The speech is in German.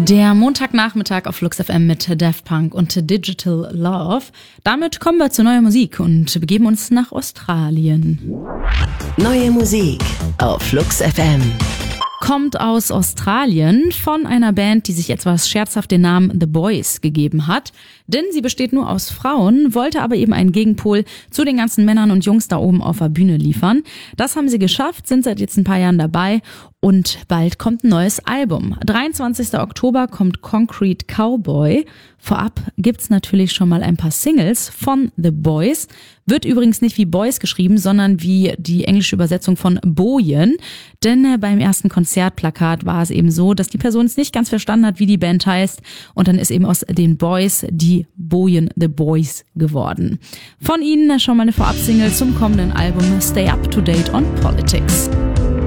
Der Montagnachmittag auf Flux FM mit Daft Punk und Digital Love. Damit kommen wir zu neuer Musik und begeben uns nach Australien. Neue Musik auf Flux FM. Kommt aus Australien von einer Band, die sich etwas scherzhaft den Namen The Boys gegeben hat. Denn sie besteht nur aus Frauen, wollte aber eben einen Gegenpol zu den ganzen Männern und Jungs da oben auf der Bühne liefern. Das haben sie geschafft, sind seit jetzt ein paar Jahren dabei und bald kommt ein neues Album. 23. Oktober kommt Concrete Cowboy. Vorab gibt's natürlich schon mal ein paar Singles von The Boys. Wird übrigens nicht wie Boys geschrieben, sondern wie die englische Übersetzung von Bojen. Denn beim ersten Konzertplakat war es eben so, dass die Person es nicht ganz verstanden hat, wie die Band heißt. Und dann ist eben aus den Boys die Bojen The Boys geworden. Von ihnen schon mal eine Vorab-Single zum kommenden Album Stay Up to Date on Politics.